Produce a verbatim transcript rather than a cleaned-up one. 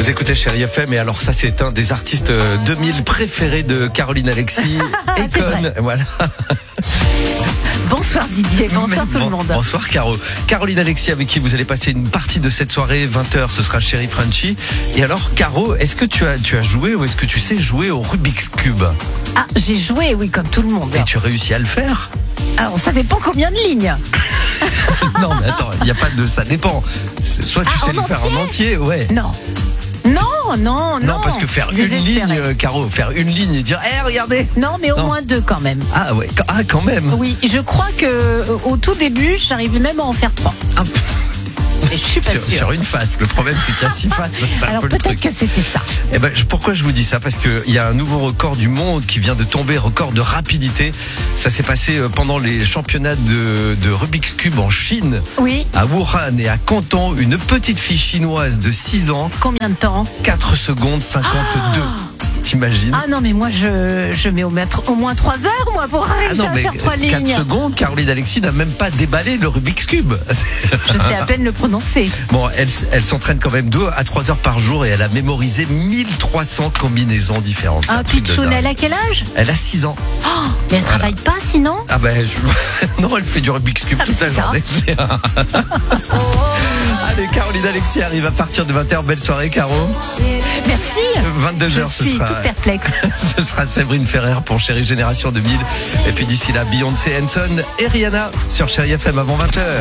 Vous écoutez Chérie F M et alors ça c'est un des artistes deux mille préférés de Caroline Alexis. Econ, voilà. Bonsoir Didier, bonsoir tout bon, le monde. Bonsoir Caro. Caroline Alexis avec qui vous allez passer une partie de cette soirée, vingt heures, ce sera Chérie Frenchy. Et alors Caro, est-ce que tu as, tu as joué ou est-ce que tu sais jouer au Rubik's Cube? Ah, j'ai joué, oui, comme tout le monde. Et tu réussis à le faire? Alors ça dépend combien de lignes. Non mais attends, il n'y a pas de ça dépend. Soit tu Ah, sais le faire en entier, ouais. Non. Non, non, non. Non, parce que faire une ligne, euh, Caro, faire une ligne et dire, hé, hey, regardez. Non, mais au non. moins deux quand même. Ah ouais, ah quand même. Oui, je crois que euh, au tout début, j'arrivais même à en faire trois. Ah. Mais je suis pas sur, sûre. sur une face. Le problème, c'est qu'il y a six faces. C'est Alors un peu peut-être le truc. que c'était ça. Eh ben, je- pourquoi je vous dis ça? Parce qu'il y a un nouveau record du monde qui vient de tomber, record de rapidité. Ça s'est passé euh, pendant les championnats de, de Rubik's Cube en Chine, Oui. à Wuhan et à Canton. Une petite fille chinoise de six ans, Combien de temps? quatre secondes cinquante-deux. T'imagines? Ah non, mais moi je, je mets au, mètre, au moins trois heures moi pour arriver Ah non, à mais faire trois quatre lignes. secondes, Caroline Alexis n'a même pas déballé le Rubik's Cube. Je sais à peine le prononcer. Bon, elle, elle s'entraîne quand même deux à trois heures par jour et elle a mémorisé mille trois cents combinaisons différentes. C'est Ah, un truc de Pitchoun, dingue. elle a quel âge? Elle a six ans. Oh, mais elle Voilà. travaille pas sinon? Ah ben, je- non, elle fait du Rubik's Cube Ah, toute la c'est ça. journée. C'est un- Allez, Caroline Alexis arrive à partir de vingt heures. Belle soirée, Caro. Merci. vingt-deux Je heures, ce suis sera, toute perplexe. ce sera Séverine Ferrer pour Chérie Génération deux mille. Et puis d'ici là, Beyoncé, Hanson et Rihanna sur Chérie F M avant vingt heures.